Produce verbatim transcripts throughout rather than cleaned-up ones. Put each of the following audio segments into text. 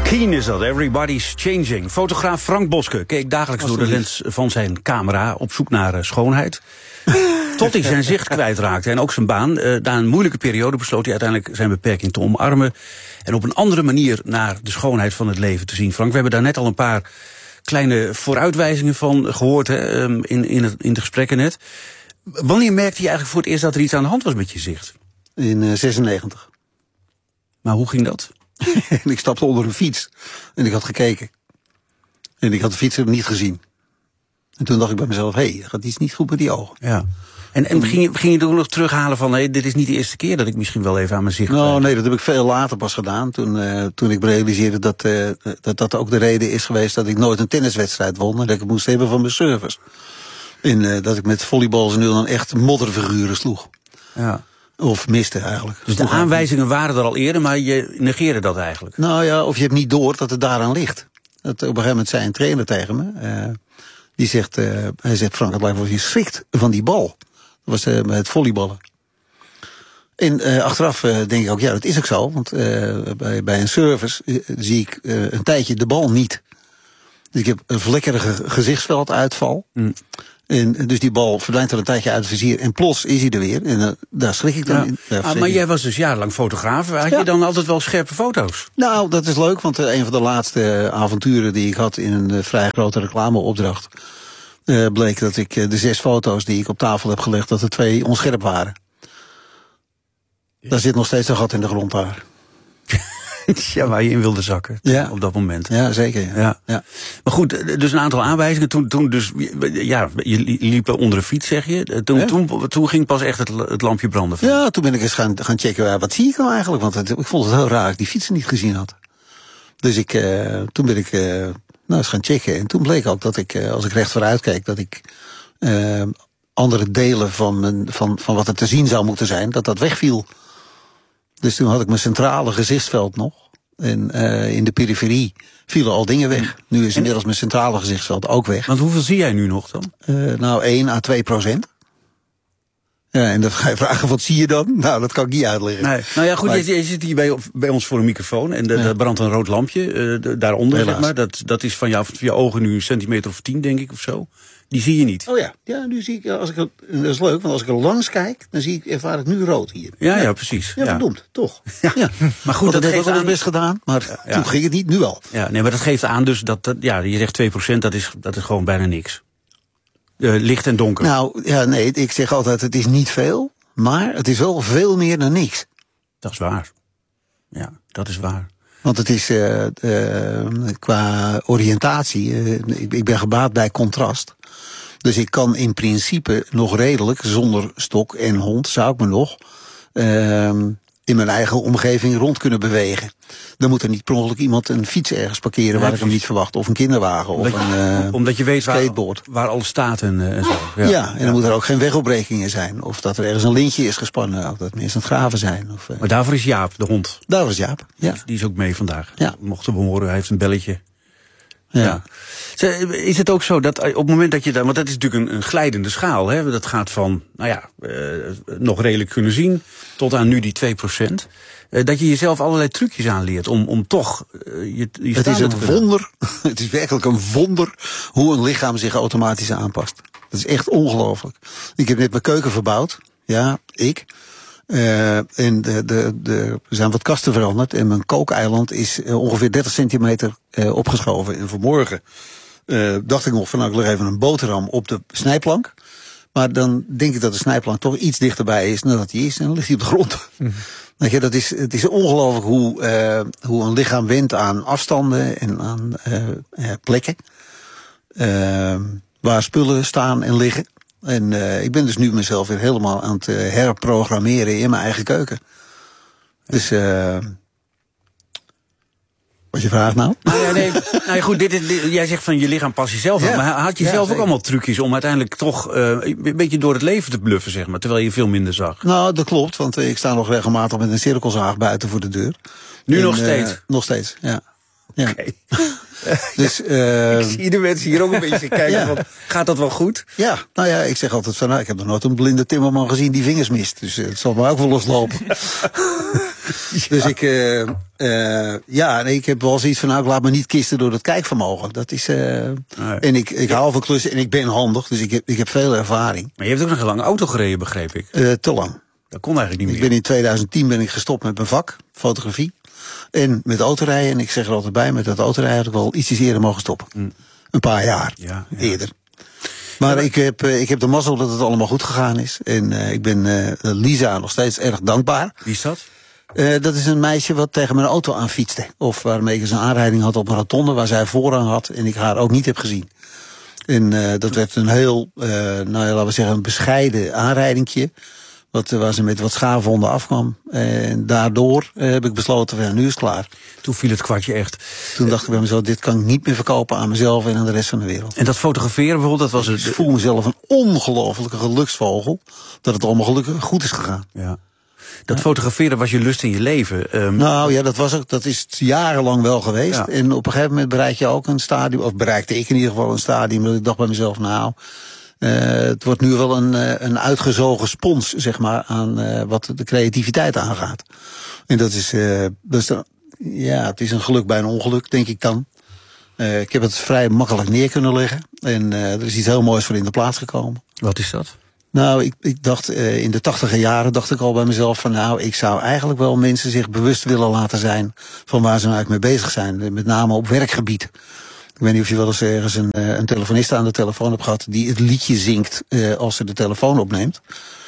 Keen is dat, everybody's changing. Fotograaf Frank Boske keek dagelijks door de lens van zijn camera op zoek naar uh, schoonheid. Tot hij zijn zicht kwijtraakte en ook zijn baan. Uh, na een moeilijke periode besloot hij uiteindelijk zijn beperking te omarmen en op een andere manier naar de schoonheid van het leven te zien. Frank, we hebben daar net al een paar kleine vooruitwijzingen van gehoord, hè, in, in, het, in de gesprekken net. Wanneer merkte je eigenlijk voor het eerst dat er iets aan de hand was met je zicht? In uh, zesennegentig. Maar hoe ging dat? En ik stapte onder een fiets en ik had gekeken. En ik had de fietser niet gezien. En toen dacht ik bij mezelf, hé, hey, er gaat iets niet goed met die ogen. Ja. En, en ging, je, ging je toen nog terughalen van, hé, hey, dit is niet de eerste keer dat ik misschien wel even aan mijn zicht... Nou, nee, dat heb ik veel later pas gedaan. Toen, uh, toen ik realiseerde dat, uh, dat dat ook de reden is geweest dat ik nooit een tenniswedstrijd won. En dat ik het moest hebben van mijn service. En uh, dat ik met volleyballs nu dan echt modderfiguren sloeg. Ja. Of miste eigenlijk. Dus de aanwijzingen waren er al eerder, maar je negeerde dat eigenlijk? Nou ja, of je hebt niet door dat het daaraan ligt. Dat, op een gegeven moment zei een trainer tegen me. Uh, die zegt, uh, hij zegt, Frank, het lijkt wel of je schrikt van die bal. Dat was uh, met het volleyballen. En uh, achteraf uh, denk ik ook, ja, dat is ook zo. Want uh, bij, bij een service uh, zie ik uh, een tijdje de bal niet. Dus ik heb een vlekkerige gezichtsvelduitval. Mm. En dus die bal verdwijnt er een tijdje uit het vizier en plots is hij er weer. En uh, daar schrik ik dan ja. in. Ah, maar jij was dus jarenlang fotograaf. Had ja. je dan altijd wel scherpe foto's? Nou, dat is leuk, want uh, een van de laatste avonturen die ik had in een uh, vrij grote reclameopdracht, uh, bleek dat ik uh, de zes foto's die ik op tafel heb gelegd, dat er twee onscherp waren. Ja. Daar zit nog steeds een gat in de grond daar. Ja, waar je in wilde zakken ja. op dat moment. Ja, zeker. Ja. Ja. Ja. Maar goed, dus een aantal aanwijzingen. Toen, toen dus, ja, je liep onder een fiets, zeg je. Toen, ja. toen, toen ging pas echt het, het lampje branden. Van. Ja, toen ben ik eens gaan, gaan checken, wat zie ik nou eigenlijk? Want het, ik vond het heel raar dat ik die fietsen niet gezien had. Dus ik, uh, toen ben ik uh, nou, eens gaan checken. En toen bleek ook dat ik, uh, als ik recht vooruit keek, dat ik uh, andere delen van, mijn, van, van wat er te zien zou moeten zijn, dat dat wegviel. Dus toen had ik mijn centrale gezichtsveld nog. En uh, in de periferie vielen al dingen weg. Nu is inmiddels mijn centrale gezichtsveld ook weg. Want hoeveel zie jij nu nog dan? Uh, nou, één à twee procent. Ja, en dan ga je vragen, wat zie je dan? Nou, dat kan ik niet uitleggen. Nee. Nou ja, goed, maar, je, je zit hier bij, bij ons voor een microfoon en er ja. brandt een rood lampje uh, de, daaronder, zeg maar. Dat, dat is van, jou, van je ogen nu een centimeter of tien, denk ik, of zo. Die zie je niet. Oh ja, ja, nu zie ik, als ik er, dat is leuk, want als ik er langs kijk, dan zie ik, ervaar ik nu rood hier. Ja, ja, ja precies. Ja, verdomd, ja. toch. Ja. Ja. Maar goed, dat, dat geeft heb ik aan... best gedaan, maar ja. toen ging het niet, nu wel. Ja, nee, maar dat geeft aan dus dat, dat ja, je zegt twee procent, dat is, dat is gewoon bijna niks. Uh, licht en donker. Nou, ja, nee, ik zeg altijd, het is niet veel, maar het is wel veel meer dan niks. Dat is waar. Ja, dat is waar. Want het is uh, uh, qua oriëntatie, uh, ik, ik ben gebaat bij contrast. Dus ik kan in principe nog redelijk, zonder stok en hond, zou ik me nog uh, in mijn eigen omgeving rond kunnen bewegen. Dan moet er niet per ongeluk iemand een fiets ergens parkeren ja, waar ik hem niet verwacht. Of een kinderwagen of omdat een je, uh, Omdat je weet skateboard. Waar, waar alles staat en, uh, en zo. Ja, ja en dan ja. moet er ook geen wegopbrekingen zijn. Of dat er ergens een lintje is gespannen. Of dat mensen aan het graven zijn. Of, uh, maar daarvoor is Jaap, de hond. Daarvoor is Jaap, ja. Die, die is ook mee vandaag. Ja. Mochten we horen, hij heeft een belletje. Ja. ja. Is het ook zo dat op het moment dat je dan, want dat is natuurlijk een, een glijdende schaal, hè? Dat gaat van, nou ja, uh, nog redelijk kunnen zien, tot aan nu die twee procent. Uh, dat je jezelf allerlei trucjes aanleert om, om toch uh, je, je Het is een wonder, het is werkelijk een wonder hoe een lichaam zich automatisch aanpast. Dat is echt ongelooflijk. Ik heb net mijn keuken verbouwd, ja, ik. Uh, en de, de, de, er zijn wat kasten veranderd en mijn kookeiland is uh, ongeveer dertig centimeter uh, opgeschoven. En vanmorgen uh, dacht ik nog van nou ik leg even een boterham op de snijplank. Maar dan denk ik dat de snijplank toch iets dichterbij is dan dat die is en dan ligt hij op de grond. Mm-hmm. Weet je, dat is, het is ongelooflijk hoe, uh, hoe een lichaam went aan afstanden en aan uh, uh, plekken. Uh, waar spullen staan en liggen. En uh, ik ben dus nu mezelf weer helemaal aan het uh, herprogrammeren in mijn eigen keuken. Dus, uh, wat je vraagt nou? Nou ja, nee, nou ja, goed, dit, dit, jij zegt van je lichaam pas jezelf aan. Ja. Maar had je ja, zelf zeker. ook allemaal trucjes om uiteindelijk toch uh, een beetje door het leven te bluffen, zeg maar, terwijl je veel minder zag? Nou, dat klopt, want ik sta nog regelmatig met een cirkelzaag buiten voor de deur. Nu en, nog steeds? Uh, nog steeds, ja. Ja. Okay. Dus, uh, ik zie de mensen hier ook een beetje kijken, ja. van, gaat dat wel goed? Ja, nou ja, ik zeg altijd van, nou, ik heb nog nooit een blinde timmerman gezien die vingers mist. Dus het zal me ook wel loslopen. Ja. Dus ik, uh, uh, ja, ik heb wel zoiets van, nou, ik laat me niet kisten door het kijkvermogen. Dat is, uh, nee. En ik, ik hou van klussen en ik ben handig, dus ik heb, ik heb veel ervaring. Maar je hebt ook nog een lange auto gereden, begreep ik. Uh, te lang. Dat kon eigenlijk niet ik meer. Ben in twintig tien ben ik gestopt met mijn vak, fotografie. En met autorijden, en ik zeg er altijd bij, met dat autorijden had ik wel ietsjes eerder mogen stoppen. Mm. Een paar jaar ja, ja. eerder. Maar ja, ik, heb, ik heb de mazzel dat het allemaal goed gegaan is. En uh, ik ben uh, Lisa nog steeds erg dankbaar. Wie is dat? Uh, dat is een meisje wat tegen mijn auto aanfietste. Of waarmee ik eens een aanrijding had op een rotonde waar zij voorrang had. En ik haar ook niet heb gezien. En uh, dat werd een heel, uh, nou ja, laten we zeggen, een bescheiden aanrijdingje. Wat, waar ze met wat schaafwonden afkwam. En daardoor uh, heb ik besloten, ja, nu is het klaar. Toen viel het kwartje echt. Toen dacht ik bij mezelf, dit kan ik niet meer verkopen aan mezelf en aan de rest van de wereld. En dat fotograferen bijvoorbeeld, dat was het. Ik voel mezelf een ongelofelijke geluksvogel. Dat het allemaal gelukkig goed is gegaan. Ja. Dat fotograferen was je lust in je leven. Um... Nou ja, dat was ook, dat is jarenlang wel geweest. Ja. En op een gegeven moment bereik je ook een stadium, of bereikte ik in ieder geval een stadium, dat ik dacht bij mezelf, nou, uh, het wordt nu wel een, uh, een uitgezogen spons, zeg maar, aan uh, wat de creativiteit aangaat. En dat is, uh, dat is dan, ja, het is een geluk bij een ongeluk, denk ik dan. Uh, ik heb het vrij makkelijk neer kunnen leggen. En uh, er is iets heel moois voor in de plaats gekomen. Wat is dat? Nou, ik, ik dacht, uh, in de tachtiger jaren dacht ik al bij mezelf van, nou, ik zou eigenlijk wel mensen zich bewust willen laten zijn van waar ze nou eigenlijk mee bezig zijn. Met name op werkgebied. Ik weet niet of je wel eens ergens een, uh, een telefonist aan de telefoon hebt gehad die het liedje zingt uh, als ze de telefoon opneemt.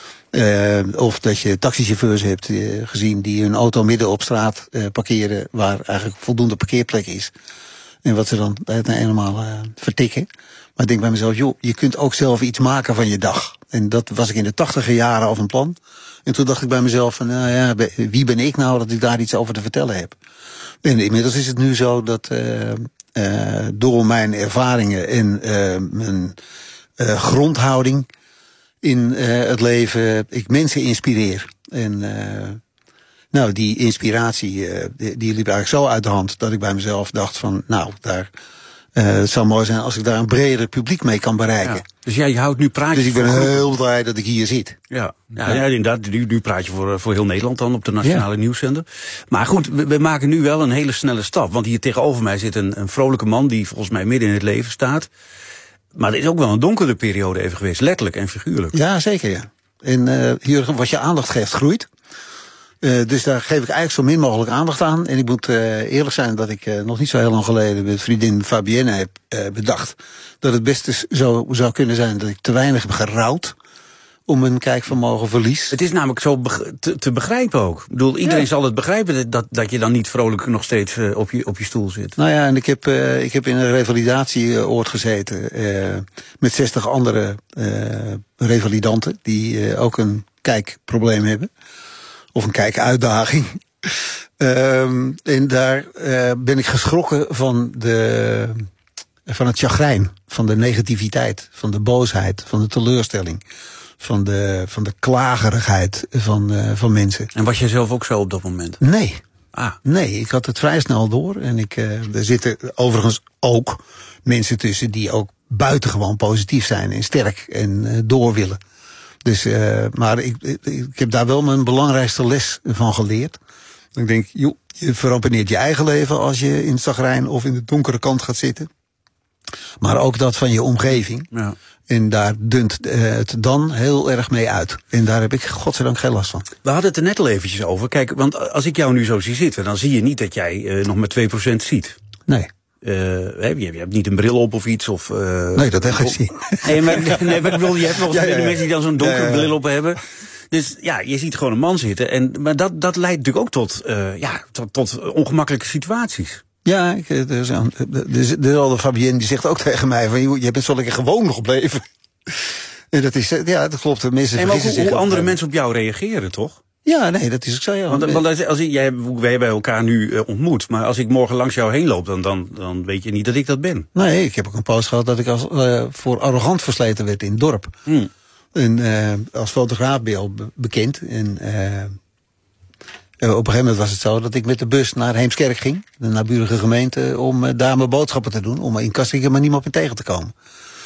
Uh, of dat je taxichauffeurs hebt uh, gezien die hun auto midden op straat uh, parkeren waar eigenlijk voldoende parkeerplek is. En wat ze dan helemaal uh, vertikken. Maar ik denk bij mezelf, joh, je kunt ook zelf iets maken van je dag. En dat was ik in de tachtiger jaren al van plan. En toen dacht ik bij mezelf van, nou ja, wie ben ik nou dat ik daar iets over te vertellen heb? En inmiddels is het nu zo dat uh, uh, door mijn ervaringen en uh, mijn uh, grondhouding in uh, het leven ik mensen inspireer. En uh, nou, die inspiratie, uh, die, die liep eigenlijk zo uit de hand dat ik bij mezelf dacht van, nou, daar, uh, het zou mooi zijn als ik daar een breder publiek mee kan bereiken. Ja. Dus jij ja, houdt nu praatjes. Dus ik ben heel blij dat ik hier zit. Ja, ja, ja inderdaad. Nu, nu praat je voor, voor heel Nederland dan op de nationale ja. nieuwszender. Maar goed, we, we maken nu wel een hele snelle stap. Want hier tegenover mij zit een, een vrolijke man die volgens mij midden in het leven staat. Maar er is ook wel een donkere periode even geweest, letterlijk en figuurlijk. Ja, zeker ja. En uh, hier, wat je aandacht geeft, groeit. Uh, dus daar geef ik eigenlijk zo min mogelijk aandacht aan. En ik moet uh, eerlijk zijn dat ik uh, nog niet zo heel lang geleden met vriendin Fabienne heb uh, bedacht dat het best zo zou kunnen zijn dat ik te weinig heb gerouwd om een kijkvermogen verlies. Het is namelijk zo be- te, te begrijpen ook. Ik bedoel, iedereen ja. zal het begrijpen dat, dat je dan niet vrolijk nog steeds uh, op, je, op je stoel zit. Nou ja, en ik heb, uh, ik heb in een revalidatieoord gezeten uh, met zestig andere uh, revalidanten die uh, ook een kijkprobleem hebben. Of een kijkuitdaging. Um, en daar uh, ben ik geschrokken van, de, van het chagrijn, van de negativiteit, van de boosheid, van de teleurstelling, van de, van de klagerigheid van, uh, van mensen. En was jij zelf ook zo op dat moment? Nee. Ah. Nee, ik had het vrij snel door. En ik, uh, er zitten overigens ook mensen tussen die ook buitengewoon positief zijn en sterk en uh, door willen. Dus, uh, maar ik, ik, ik heb daar wel mijn belangrijkste les van geleerd. Ik denk, joh, je verrampeneert je eigen leven als je in het chagrijn of in de donkere kant gaat zitten. Maar ook dat van je omgeving. Ja. En daar dunt uh, het dan heel erg mee uit. En daar heb ik godzijdank geen last van. We hadden het er net al eventjes over. Kijk, want als ik jou nu zo zie zitten, dan zie je niet dat jij uh, nog maar twee procent ziet. Nee. Uh, je hebt niet een bril op of iets. Of, uh, nee, dat heb ik gezien. Nee, maar, nee, maar ik bedoel, je hebt nog eens ja, ja, ja. mensen die dan zo'n donkere ja, ja. bril op hebben. Dus ja, je ziet gewoon een man zitten. En, maar dat, dat leidt natuurlijk ook tot, uh, ja, tot, tot ongemakkelijke situaties. Ja, ik, er is, er is, er is al de Fabienne die zegt ook tegen mij van, je bent zo lekker gewoon gebleven. En dat is, ja, dat klopt. De mensen en ook hoe, hoe andere mensen op jou reageren, toch? Ja, nee, dat is ook zo. Ja. Want, want als, als ik, jij, wij hebben elkaar nu uh, ontmoet, maar als ik morgen langs jou heen loop, dan, dan, dan weet je niet dat ik dat ben. Nee, ik heb ook een post gehad dat ik als, uh, voor arrogant versleten werd in het dorp. Hmm. En uh, als fotograaf ben je al be- bekend. En uh, uh, op een gegeven moment was het zo dat ik met de bus naar Heemskerk ging, de naburige gemeente, om uh, daar mijn boodschappen te doen, om in Kastrikum maar niemand meer tegen te komen.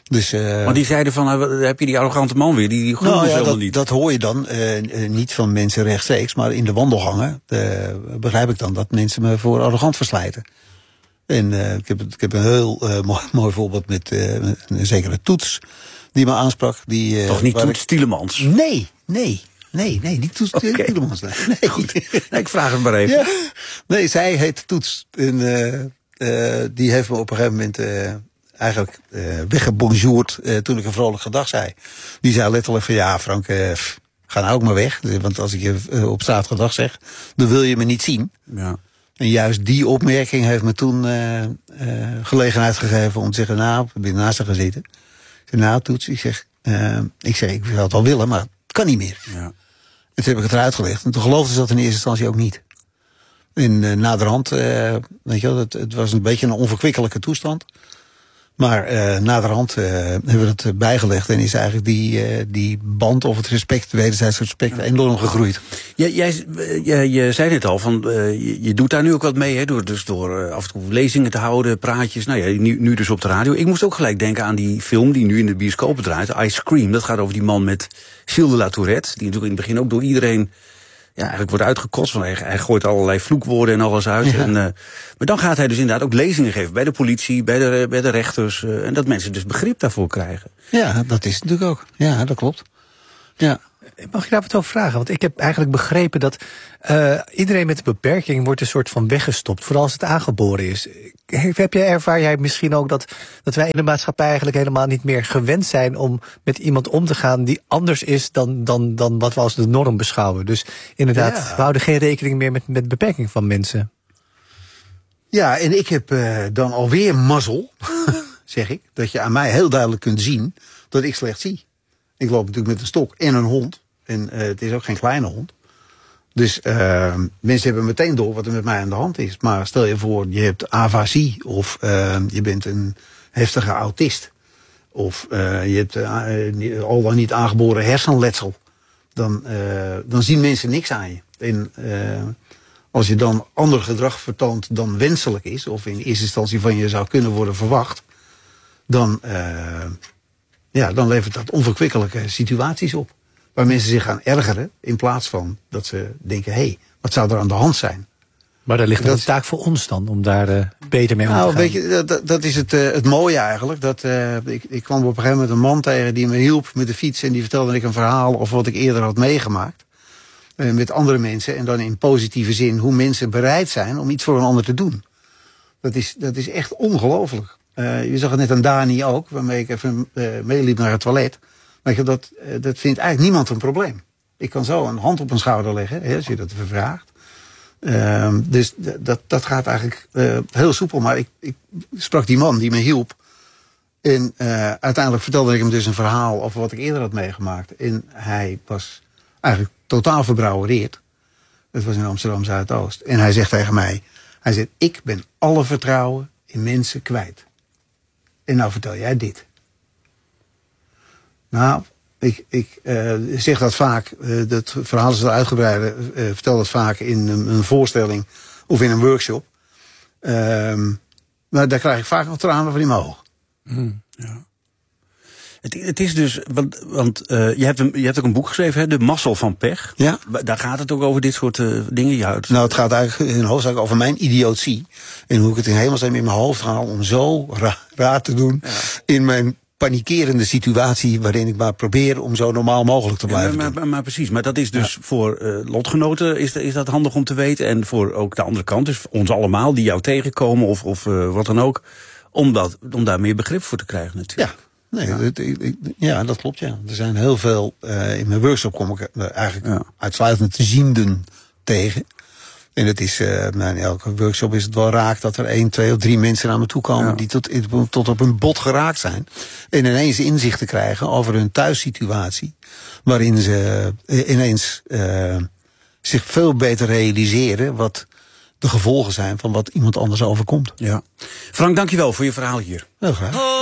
Dus, uh, maar die zeiden van, uh, heb je die arrogante man weer, die, die groeit nou, ja, helemaal dat, niet. Dat hoor je dan, uh, uh, niet van mensen rechtstreeks, maar in de wandelgangen uh, begrijp ik dan dat mensen me voor arrogant verslijten. En uh, ik, heb, ik heb een heel uh, mooi, mooi voorbeeld met uh, een zekere Toets die me aansprak. Die, uh, Toch niet Toets ik... Tielemans? Nee, nee. Nee, nee, niet Toets okay. Tielemans. Nee. nee. Goed. Nee, ik vraag het maar even. Ja. Nee, zij heet Toets. En uh, uh, die heeft me op een gegeven moment uh, eigenlijk uh, weggebonjourd uh, toen ik een vrolijke dag zei. Die zei letterlijk van ja, Frank, uh, ga nou ook maar weg. Want als ik je uh, op straat gedag zeg, dan wil je me niet zien. Ja. En juist die opmerking heeft me toen uh, uh, gelegenheid gegeven om te zeggen, nou, ik ben naast haar gaan zitten. Ik zeg, nou, Toets, ik zeg, uh, ik zeg, ik zou het wel willen, maar het kan niet meer. Ja. En toen heb ik het eruit gelegd. En toen geloofde ze dat in eerste instantie ook niet. En uh, naderhand, uh, weet je wel, het, het was een beetje een onverkwikkelijke toestand. Maar uh, naderhand uh, hebben we het bijgelegd en is eigenlijk die, uh, die band of het respect, wederzijds respect, enorm gegroeid. Ja, jij, jij, je zei net al, van, uh, je, je doet daar nu ook wat mee, hè, door, dus door uh, af en toe lezingen te houden, praatjes. Nou ja, nu, nu dus op de radio. Ik moest ook gelijk denken aan die film die nu in de bioscopen draait, Ice Cream. Dat gaat over die man met Gilles de La Tourette, die natuurlijk in het begin ook door iedereen ja, eigenlijk wordt uitgekotst. Van hij, hij gooit allerlei vloekwoorden en alles uit. Ja. En, uh, maar dan gaat hij dus inderdaad ook lezingen geven bij de politie, bij de, bij de rechters. Uh, en dat mensen dus begrip daarvoor krijgen. Ja, dat is natuurlijk ook. Ja, dat klopt. Ja. Mag je daar wat over vragen? Want ik heb eigenlijk begrepen dat uh, iedereen met een beperking wordt een soort van weggestopt, vooral als het aangeboren is. Heb jij, ervaar jij misschien ook dat, dat wij in de maatschappij eigenlijk helemaal niet meer gewend zijn om met iemand om te gaan die anders is dan, dan, dan wat we als de norm beschouwen? Dus inderdaad, ja. we houden geen rekening meer met, met beperking van mensen. Ja, en ik heb uh, dan alweer mazzel, zeg ik, dat je aan mij heel duidelijk kunt zien dat ik slecht zie. Ik loop natuurlijk met een stok en een hond. En uh, het is ook geen kleine hond. Dus uh, mensen hebben meteen door wat er met mij aan de hand is. Maar stel je voor, je hebt afasie. Of uh, je bent een heftige autist. Of uh, je hebt uh, al dan niet aangeboren hersenletsel. Dan, uh, dan zien mensen niks aan je. En uh, als je dan ander gedrag vertoont dan wenselijk is. Of in eerste instantie van je zou kunnen worden verwacht. Dan... Uh, Ja, dan levert dat onverkwikkelijke situaties op. Waar mensen zich gaan ergeren in plaats van dat ze denken, hé, hey, wat zou er aan de hand zijn? Maar daar ligt dat een taak voor ons dan, om daar uh, beter mee om nou, te gaan. Weet je, dat, dat is het, uh, het mooie eigenlijk. Dat, uh, ik, ik kwam op een gegeven moment een man tegen die me hielp met de fiets. En die vertelde ik een verhaal over wat ik eerder had meegemaakt. Uh, met andere mensen. En dan in positieve zin hoe mensen bereid zijn om iets voor een ander te doen. Dat is, dat is echt ongelooflijk. Uh, je zag het net aan Dani ook, waarmee ik even uh, meeliep naar het toilet. Maar dat, uh, dat vindt eigenlijk niemand een probleem. Ik kan zo een hand op een schouder leggen, hè, als je dat vraagt. Uh, dus dat, dat gaat eigenlijk uh, heel soepel. Maar ik, ik sprak die man die me hielp. En uh, uiteindelijk vertelde ik hem dus een verhaal over wat ik eerder had meegemaakt. En hij was eigenlijk totaal verbrouwereerd. Het was in Amsterdam Zuidoost. En hij zegt tegen mij, hij zegt, ik ben alle vertrouwen in mensen kwijt. En nou vertel jij dit. Nou, ik, ik uh, zeg dat vaak, uh, dat verhaal is wel uitgebreider, uh, vertel dat vaak in een, een voorstelling of in een workshop. Um, maar daar krijg ik vaak nog tranen van in mijn ogen. Mm, ja. Het, het is dus, want, want uh, je, hebt een, je hebt ook een boek geschreven, hè, De Mazzel van Pech. Ja. Daar gaat het ook over dit soort uh, dingen. Ja, het... Nou, het gaat eigenlijk in hoofdzaak over mijn idiotie. En hoe ik het in hemelsnaam in mijn hoofd haal om zo ra raar te doen. Ja. In mijn panikerende situatie waarin ik maar probeer om zo normaal mogelijk te blijven. Ja, maar, maar, maar precies, maar dat is dus ja. voor uh, lotgenoten is, is dat handig om te weten. En voor ook de andere kant, dus ons allemaal die jou tegenkomen of, of uh, wat dan ook. Om, dat, om daar meer begrip voor te krijgen natuurlijk. Ja. Nee, ja. Het, ik, ja, dat klopt, ja. Er zijn heel veel, uh, in mijn workshop kom ik uh, eigenlijk ja. uitsluitend te zienden tegen. En het is, uh, nou, in elke workshop is het wel raak dat er één, twee of drie mensen naar me toe komen ja. die tot, tot op hun bot geraakt zijn. En ineens inzicht te krijgen over hun thuissituatie. Waarin ze uh, ineens uh, zich veel beter realiseren wat de gevolgen zijn van wat iemand anders overkomt. Ja. Frank, dankjewel voor je verhaal hier. Heel graag.